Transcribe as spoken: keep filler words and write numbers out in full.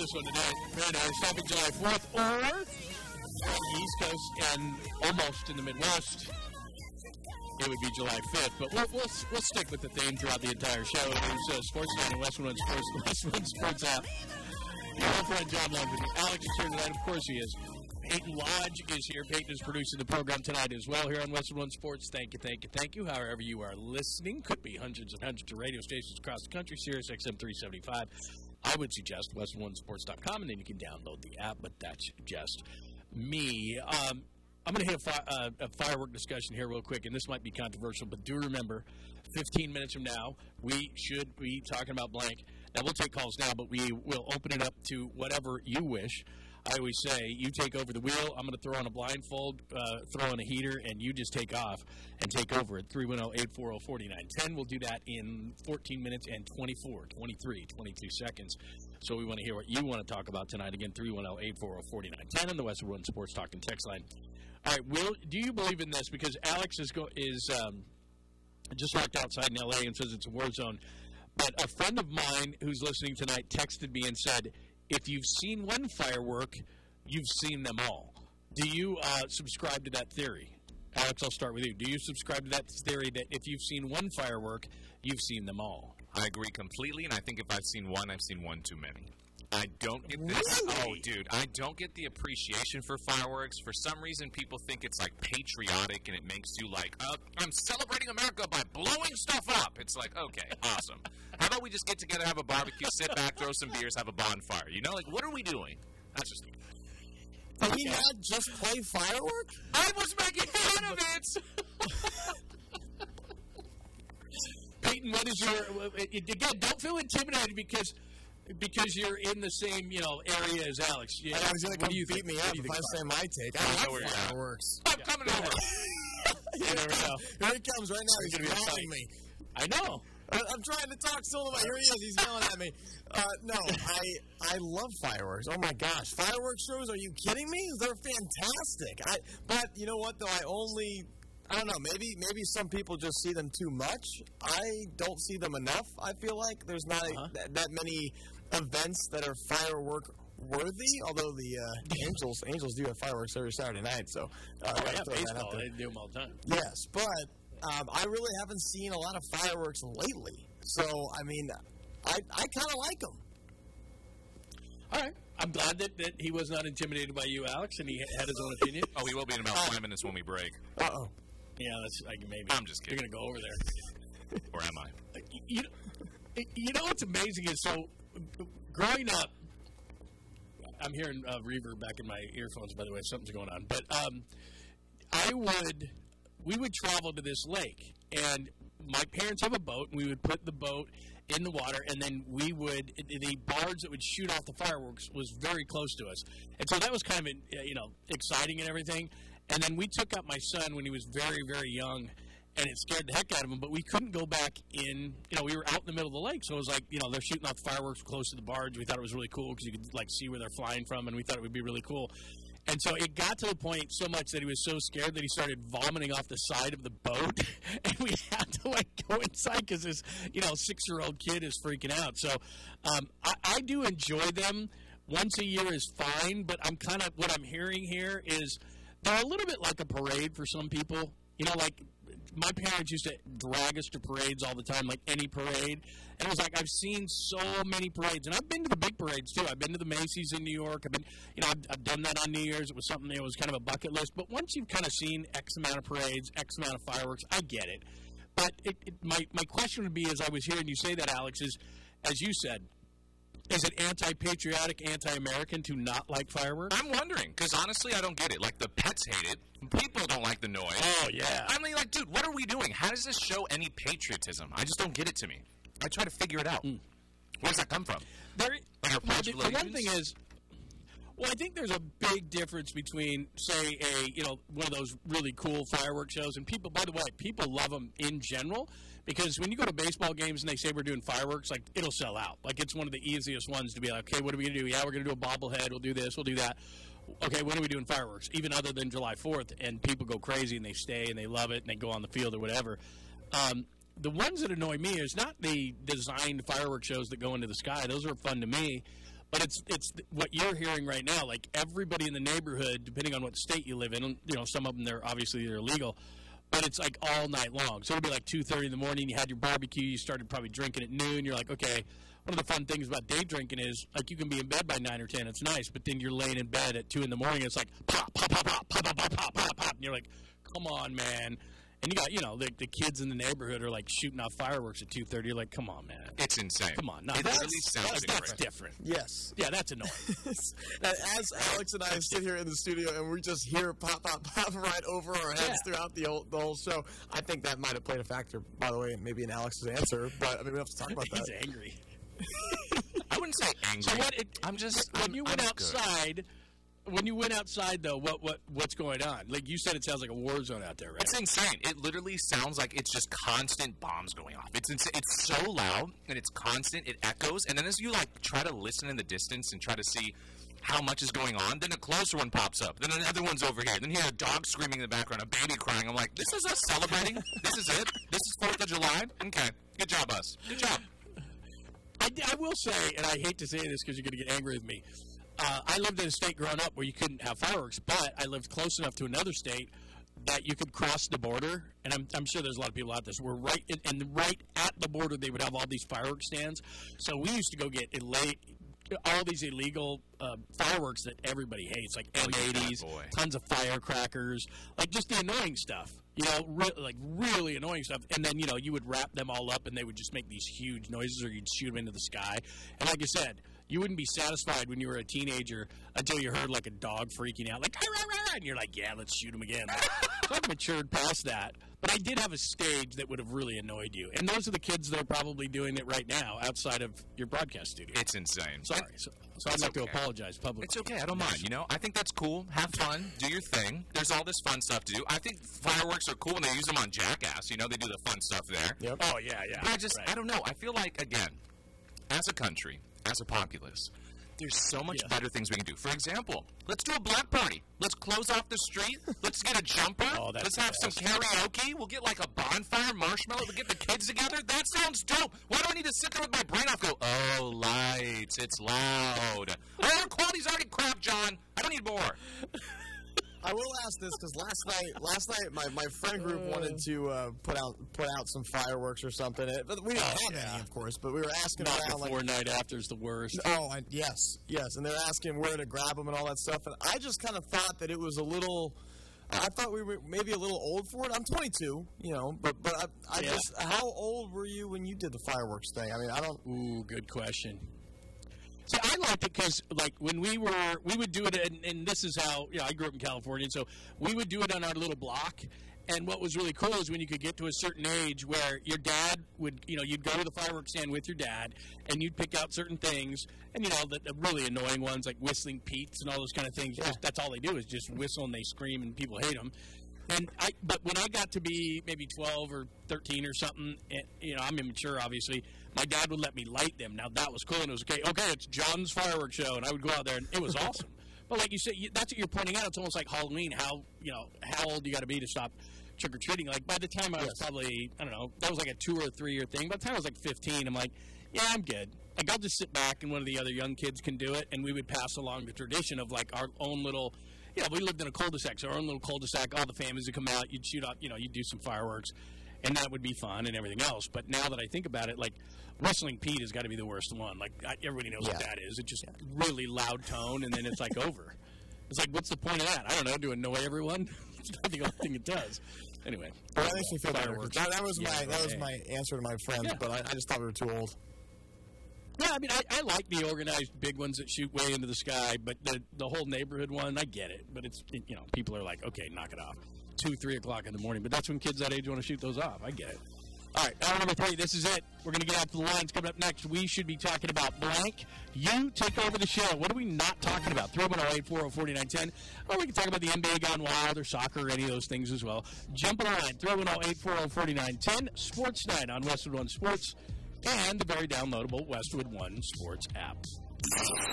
this one today. Very nice. Happy July fourth, or on the East Coast and almost in the Midwest, it would be July fifth. But we'll, we'll, we'll stick with the theme throughout the entire show. There's uh, Sports Night and West One Sports, West One Sports app. Your old friend John Lundgren. Alex is here tonight. Of course he is. Peyton Lodge is here. Peyton is producing the program tonight as well here on Western One Sports. Thank you, thank you, thank you. However you are listening, could be hundreds and hundreds of radio stations across the country. Sirius X M three seventy-five. I would suggest western one sports dot com, and then you can download the app, but that's just me. Um, I'm going to hit a, fi- uh, a firework discussion here real quick, and this might be controversial, but do remember, fifteen minutes from now, we should be talking about blank. Now, we'll take calls now, but we will open it up to whatever you wish. I always say, you take over the wheel, I'm going to throw on a blindfold, uh, throw on a heater, and you just take off and take over at three one zero, eight four zero, four nine one zero. We'll do that in fourteen minutes and twenty-four, twenty-three, twenty-two seconds. So we want to hear what you want to talk about tonight. Again, three one zero, eight four zero, four nine one zero on the Western One Sports Talk and Text line. All right, Will, do you believe in this? Because Alex is go, is um, just walked outside in L A and says it's a war zone. But a friend of mine who's listening tonight texted me and said, if you've seen one firework, you've seen them all. Do you uh, subscribe to that theory? Alex, I'll start with you. Do you subscribe to that theory that if you've seen one firework, you've seen them all? I agree completely, and I think if I've seen one, I've seen one too many. I don't get this. Really? Oh, dude, I don't get the appreciation for fireworks. For some reason, people think it's like patriotic, and it makes you like, uh, I'm celebrating America by blowing stuff up. It's like, okay, awesome. How about we just get together, have a barbecue, sit back, throw some beers, have a bonfire? You know, like, what are we doing? That's just. Can we not just play fireworks? I was making fun of it. Peyton, what is your again? Don't feel intimidated because because you're in the same you know area as Alex. Yeah. I was going to come beat think? me What up do you if think I say about my take. I I know like where you're at. fireworks. I'm coming over. Yeah, there we go. Here he comes right now. He's There's gonna be a calling me. I know. I- I'm trying to talk solo, but here he is. He's yelling at me. Uh, no, I I love fireworks. Oh my gosh, fireworks shows? Are you kidding me? They're fantastic. I but you know what though? I only I don't know. Maybe maybe some people just see them too much. I don't see them enough. I feel like there's not Uh-huh. a, that, that many events that are firework worthy. Although the uh, Angels Angels do have fireworks every Saturday night, so uh, I Oh, gotta yeah, throw that out baseball. there. They do them all the time. Yes, but um, I really haven't seen a lot of fireworks lately. So, I mean, I, I kind of like them. All right. I'm glad that, that he was not intimidated by you, Alex, and he had his own opinion. Oh, we will be in about five minutes when we break. Uh-oh. Yeah, that's like maybe. I'm just kidding. You're gonna go over there. Or am I? You, you know what's amazing is so growing up. I'm hearing uh, reverb back in my earphones. By the way, something's going on. But um, I would, we would travel to this lake, and my parents have a boat, and we would put the boat in the water, and then we would, the barge that would shoot off the fireworks was very close to us. And so that was kind of, you know, exciting and everything. And then we took up my son when he was very, very young, and it scared the heck out of him, but we couldn't go back in, you know, we were out in the middle of the lake, so it was like, you know, they're shooting off fireworks close to the barge. We thought it was really cool because you could, like, see where they're flying from, and we thought it would be really cool. And so it got to the point so much that he was so scared that he started vomiting off the side of the boat, and we had to, like, go inside because this, you know, six-year-old kid is freaking out. So um, I, I do enjoy them. Once a year is fine, but I'm kind of, what I'm hearing here is they're a little bit like a parade for some people. You know, like, my parents used to drag us to parades all the time, like any parade. And it was like, I've seen so many parades. And I've been to the big parades, too. I've been to the Macy's in New York. I've been, you know, I've, I've done that on New Year's. It was something that was kind of a bucket list. But once you've kind of seen X amount of parades, X amount of fireworks, I get it. But it, it, my, my question would be, as I was hearing you say that, Alex, is, as you said, is it anti-patriotic, anti-American to not like fireworks? I'm wondering, because honestly, I don't get it. Like, the pets hate it. People don't like the noise. Oh, yeah. I mean, like, dude, what are we doing? How does this show any patriotism? I just don't get it to me. I try to figure it out. Mm. Where does that come from? There, Like our well, Pledge the, of the one Allegiance? thing is, well, I think there's a big difference between, say, a you know one of those really cool fireworks shows, and people. By the way, people love them in general because when you go to baseball games and they say we're doing fireworks, like it'll sell out. Like it's one of the easiest ones to be like, okay, what are we gonna do? Yeah, we're gonna do a bobblehead. We'll do this. We'll do that. Okay, when are we doing fireworks? Even other than July fourth, and people go crazy and they stay and they love it and they go on the field or whatever. Um, the ones that annoy me is not the designed fireworks shows that go into the sky. Those are fun to me. But it's it's what you're hearing right now. Like everybody in the neighborhood, depending on what state you live in, you know, some of them they're obviously they're illegal, but it's like all night long. So it'll be like two thirty in the morning. You had your barbecue. You started probably drinking at noon. You're like, okay. One of the fun things about day drinking is like you can be in bed by nine or ten. It's nice, but then you're laying in bed at two in the morning. It's like pop, pop, pop, pop, pop, pop, pop, pop, pop, and you're like, come on, man. And you got, you know, the, the kids in the neighborhood are like shooting off fireworks at two thirty. You're like, come on, man. It's insane. Come on. No, it that's, really sounds that's, that's different. different. Yes. Yeah, that's annoying. As Alex and I sit here in the studio and we just hear pop, pop, pop right over our heads yeah. throughout the whole, the whole show, I think that might have played a factor, by the way, maybe in Alex's answer. But I mean, we have to talk about that. He's angry. I wouldn't say angry. So what? It, I'm just. When I'm, you went I'm outside. Good. When you went outside, though, what what what's going on? Like you said, it sounds like a war zone out there, right? It's insane. It literally sounds like it's just constant bombs going off. It's ins- it's so loud and it's constant. It echoes, and then as you like try to listen in the distance and try to see how much is going on, then a closer one pops up. Then another one's over here. Then you hear a dog screaming in the background, a baby crying. I'm like, this is us celebrating. This is it. This is Fourth of July. Okay, good job, us. Good job. I, I will say, and I hate to say this because you're going to get angry with me. Uh, I lived in a state growing up where you couldn't have fireworks, but I lived close enough to another state that you could cross the border, and I'm, I'm sure there's a lot of people out there. So we're right, in, and right at the border, they would have all these fireworks stands. So we used to go get illa- all these illegal uh, fireworks that everybody hates, like M eighties, oh, tons of firecrackers, like just the annoying stuff. You know, re- like really annoying stuff. And then, you know, you would wrap them all up, and they would just make these huge noises, or you'd shoot them into the sky. And like I said, you wouldn't be satisfied when you were a teenager until you heard like a dog freaking out, like, rah, rah, rah, and you're like, yeah, let's shoot him again. So I've matured past that. But I did have a stage that would have really annoyed you. And those are the kids that are probably doing it right now outside of your broadcast studio. It's insane. Sorry. So, so I'd like okay. to apologize publicly. It's okay. I don't mind. You know, I think that's cool. Have fun. Do your thing. There's all this fun stuff to do. I think fireworks are cool, and they use them on Jackass. You know, they do the fun stuff there. Yep. Oh, yeah, yeah. But I just, right. I don't know. I feel like, again, as a country, as a populace, there's so much yeah. better things we can do. For example, let's do a block party. Let's close off the street. Let's get a jumper. Oh, that's let's have some karaoke. We'll get like a bonfire, marshmallow. We'll get the kids together. That sounds dope. Why do I need to sit there with my brain off go, oh, lights, it's loud. Oh, our quality's already crap, John. I don't need more. I will ask this because last night, last night my, my friend group wanted to uh, put out put out some fireworks or something. It, but we didn't have yeah. any, of course. But we were asking Not around before like, night after is the worst. Oh, I, yes, yes, and they're asking where to grab them and all that stuff. And I just kind of thought that it was a little. I thought we were maybe a little old for it. I'm twenty-two, you know, but but I, I Yeah. just how old were you when you did the fireworks thing? I mean, I don't. Ooh, good question. See, I liked it because, like, when we were, we would do it, and, and this is how, you know, I grew up in California, and so we would do it on our little block. And what was really cool is when you could get to a certain age where your dad would, you know, you'd go to the fireworks stand with your dad, and you'd pick out certain things, and, you know, the, the really annoying ones like Whistling Pete's and all those kind of things. Yeah. Just, that's all they do is just whistle, and they scream, and people hate them. And I, but when I got to be maybe twelve or thirteen or something, and, you know, I'm immature, obviously. My dad would let me light them. Now that was cool, and it was okay. Okay, it's John's fireworks show, and I would go out there, and it was awesome. But like you said, you, that's what you're pointing out. It's almost like Halloween. How you know how old you got to be to stop trick or treating? Like by the time I was Yes. probably, I don't know, that was like a two or three year thing. By the time I was like fifteen, I'm like, yeah, I'm good. Like I'll just sit back, and one of the other young kids can do it, and we would pass along the tradition of like our own little. Yeah, we lived in a cul-de-sac, so our own little cul-de-sac. All the families would come out. You'd shoot out, you know, you'd do some fireworks, and that would be fun and everything else. But now that I think about it, like Whistling Pete has got to be the worst one. Like I, everybody knows Yeah. what that is. It's just really loud tone, and then it's like over. It's like, what's the point of that? I don't know. Do it annoy everyone? It's not the only thing it does. Anyway, Well, that makes me feel better. fireworks. That, that was Yeah, my that was right. my answer to my friend, Yeah. but I, I just thought we were too old. Yeah, I mean, I, I like the organized big ones that shoot way into the sky, but the the whole neighborhood one, I get it. But it's, it, you know, people are like, okay, knock it off. Two, three o'clock in the morning. But that's when kids that age want to shoot those off. I get it. All right, hour number three, this is it. We're going to get out to the lines. Coming up next, we should be talking about blank. You take over the show. What are we not talking about? three one zero, eight four zero, four nine one zero. Or we can talk about the N B A gone wild or soccer or any of those things as well. Jump on the line, three one zero, eight four zero, four nine one zero. Sports Night on Westwood One Sports and the very downloadable Westwood One Sports app.